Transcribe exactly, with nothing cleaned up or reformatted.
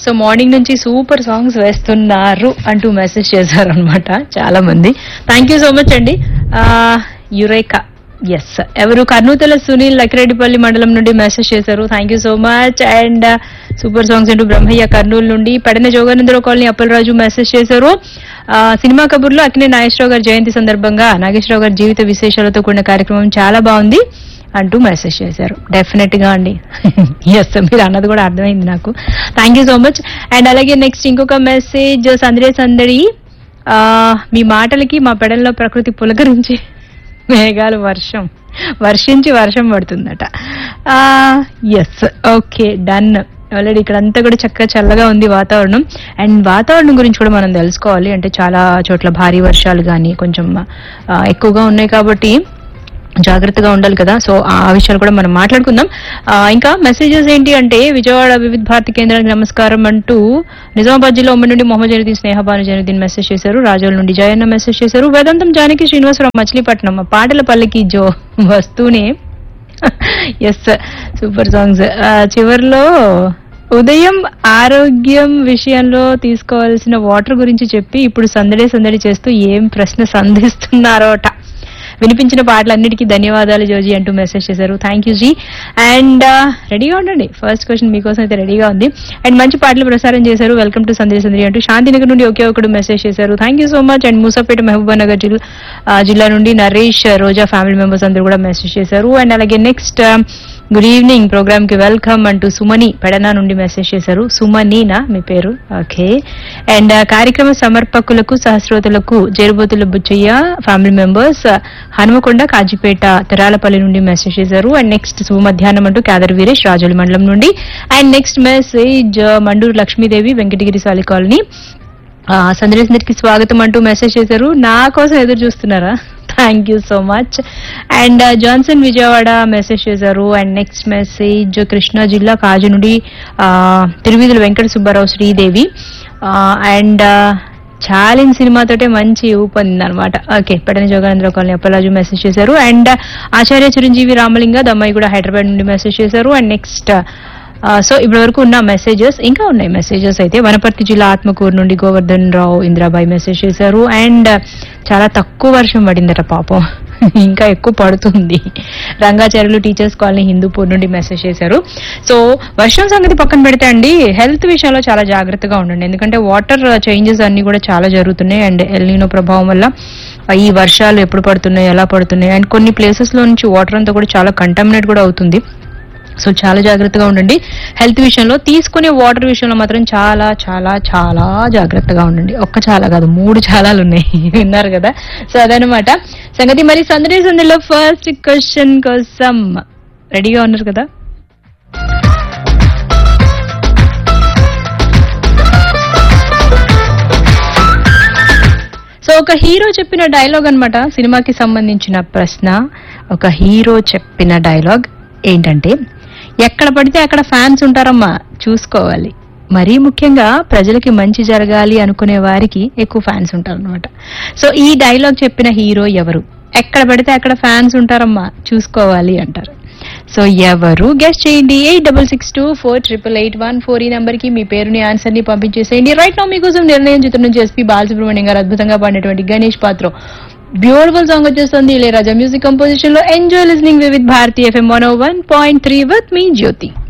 So morning నుంచి super songs వేస్తున్నారు అంటూ మెసేజ్ చేశారు అనమాట చాలా మంది. థ్యాంక్ యూ సో మచ్ అండి. యురేకా ఎస్ ఎవరు కర్నూతల సునీల్ లక్కిరెడ్డిపల్లి మండలం నుండి మెసేజ్ చేశారు. Thank you so much. And super songs అంటూ బ్రహ్మయ్య కర్నూలు నుండి. పెడన జోగానందరావు కాలనీ అప్పలరాజు మెసేజ్ చేశారు. సినిమా కబుర్లో అక్కినే నాగేశ్వరరావు గారి జయంతి సందర్భంగా నాగేశ్వరరావు గారి జీవిత విశేషాలతో కూడిన కార్యక్రమం చాలా బాగుంది అంటూ మెసేజ్ చేశారు. డెఫినెట్ గా అండి. ఎస్ మీరు అన్నది కూడా అర్థమైంది నాకు. Thank you so much. And అలాగే నెక్స్ట్ ఇంకొక మెసేజ్ సందడే సందడి మీ మాటలకి మా పెడల్లో ప్రకృతి పులకరించి మేఘాలు వర్షం వర్షించి వర్షం పడుతుందట. Yes okay done. ఆల్రెడీ ఇక్కడ అంతా కూడా చక్కగా చల్లగా ఉంది వాతావరణం. అండ్ వాతావరణం గురించి కూడా మనం తెలుసుకోవాలి. అంటే చాలా చోట్ల భారీ వర్షాలు కానీ కొంచెం ఎక్కువగా ఉన్నాయి కాబట్టి జాగ్రత్తగా ఉండాలి కదా. సో ఆ విషయాలు కూడా మనం మాట్లాడుకుందాం. ఇంకా మెసేజెస్ ఏంటి అంటే విజయవాడ వివిధ భారతి కేంద్రానికి నమస్కారం అంటూ నిజామాబాద్ జిల్లా ఉమ్మడి నుండి మొహమ్మద్ జైనుద్దీన్ స్నేహబాను జైనుద్దీన్ మెసేజ్ చేశారు. రాజోల్ నుండి జయన్న మెసేజ్ చేశారు. వేదాంతం జానకి శ్రీనివాసరావు మచిలీపట్నం పాటల పల్లకి జో వస్తూనే ఎస్ సూపర్ సాంగ్స్. చివర్లో ఉదయం ఆరోగ్యం విషయంలో తీసుకోవాల్సిన వాటర్ గురించి చెప్పి ఇప్పుడు సందడి సందడి చేస్తూ ఏం ప్రశ్న సంధిస్తున్నారోట. వినిపించిన పాటలన్నిటికీ ధన్యవాదాలు జోజీ అంటూ మెసేజ్ చేశారు. Thank you G. అండ్ రెడీగా ఉండండి, ఫస్ట్ క్వశ్చన్ మీకోసం అయితే రెడీగా ఉంది. అండ్ మంచి పాటలు ప్రసారం చేశారు. వెల్కమ్ టు సందేశ్ సందడి అంటూ శాంతినగర్ నుండి ఒకే ఒకడు మెసేజ్ చేశారు. Thank you so much. And Moosapet Mahabubnagar జిల్లా జిల్లా నుండి నరేష్ రోజా ఫ్యామిలీ మెంబర్స్ అందరూ కూడా మెసేజ్ చేశారు. అండ్ అలాగే నెక్స్ట్ గుడ్ ఈవినింగ్ ప్రోగ్రామ్ కి వెల్కమ్ అంటూ సుమని పెడనా నుండి మెసేజ్ చేశారు. సుమనీనా మీ పేరు? ఓకే. అండ్ కార్యక్రమ సమర్పకులకు సహస్రోతులకు జేరుబోతుల బుచ్చయ్య ఫ్యామిలీ మెంబర్స్ హనుమకొండ కాజీపేట తెరాలపల్లి నుండి మెసేజ్ చేశారు. అండ్ నెక్స్ట్ శుభ మధ్యాహ్నం అంటూ కేదర్ వీరేష్ రాజోలి మండలం నుండి. And next message Mandur Lakshmidevi Venkatagiri సాలి కాలనీ సందర్శనకి స్వాగతం అంటూ మెసేజ్ చేశారు. నా కోసం ఎదురు చూస్తున్నారా? Thank you so much. And Johnson Vijayawada message చేశారు. అండ్ నెక్స్ట్ మెసేజ్ కృష్ణా జిల్లా కాజు నుండి తిరువీధుల వెంకట సుబ్బారావు శ్రీదేవి. అండ్ చాలిన్ సినిమాతోటే మంచి ఊపంది అనమాట. Okay. Pedana Jogananda Rao colony అప్పలాజు message చేశారు. అండ్ ఆచార్య చిరంజీవి రామలింగ దమ్మాయి కూడా హైదరాబాద్ నుండి మెసేజ్ చేశారు. అండ్ నెక్స్ట్ సో ఇప్పటి వరకు ఉన్న మెసేజెస్ ఇంకా ఉన్నాయి. మెసేజెస్ అయితే వనపర్తి జిల్లా ఆత్మకూరు నుండి గోవర్ధన్ రావు ఇంద్రాబాయి మెసేజ్ చేశారు. అండ్ చాలా తక్కువ వర్షం పడిందట పాపం, ఇంకా ఎక్కువ పడుతుంది. రంగాచార్యులు టీచర్స్ కాలనీ హిందూపూర్ నుండి మెసేజ్ చేశారు. సో వర్షం సంగతి పక్కన పెడితే అండి హెల్త్ విషయంలో చాలా జాగ్రత్తగా ఉండండి. ఎందుకంటే వాటర్ చేంజెస్ అన్ని కూడా చాలా జరుగుతున్నాయి. అండ్ ఎల్నినో ప్రభావం వల్ల ఈ వర్షాలు ఎప్పుడు పడుతున్నాయి ఎలా పడుతున్నాయి అండ్ కొన్ని ప్లేసెస్ లో నుంచి వాటర్ అంతా కూడా చాలా కంటామినేట్ కూడా అవుతుంది. సో చాలా జాగ్రత్తగా ఉండండి. హెల్త్ విషయంలో తీసుకునే వాటర్ విషయంలో మాత్రం చాలా చాలా చాలా జాగ్రత్తగా ఉండండి. ఒక్క చాలా కాదు మూడు చాలాలు ఉన్నాయి, విన్నారు కదా. సో అదనమాట సంగతి. మరి సందడి సందడిలో ఫస్ట్ క్వశ్చన్ కోసం రెడీగా ఉన్నారు కదా. సో ఒక హీరో చెప్పిన డైలాగ్ అన్నమాట, సినిమాకి సంబంధించిన ప్రశ్న. ఒక హీరో చెప్పిన డైలాగ్ ఏంటంటే, ఎక్కడ పడితే అక్కడ ఫ్యాన్స్ ఉంటారమ్మా చూసుకోవాలి. మరీ ముఖ్యంగా ప్రజలకి మంచి జరగాలి అనుకునే వారికి ఎక్కువ ఫ్యాన్స్ ఉంటారు అనమాట. సో ఈ డైలాగ్ చెప్పిన హీరో ఎవరు? ఎక్కడ పడితే అక్కడ ఫ్యాన్స్ ఉంటారమ్మా చూసుకోవాలి అంటారు. సో ఎవరు గెస్ట్ చేయండి. Eight double six two four triple eight one four ఈ నెంబర్ కి మీ పేరుని ఆన్సర్ ని పంపించేసేయండి. రైట్ నౌ మీకోసం నిర్ణయం చిత్రం నుంచి ఎస్పీ బాలసుబ్రహ్మణ్యం గారు అద్భుతంగా పాడినటువంటి గణేష్ పాత్ర బ్యూటిఫుల్ సాంగ్ వచ్చేస్తుంది ఇళయరాజా మ్యూజిక్ కంపోజిషన్ లో. Enjoy listening with Bharati FM one oh one point three with me Jyothi.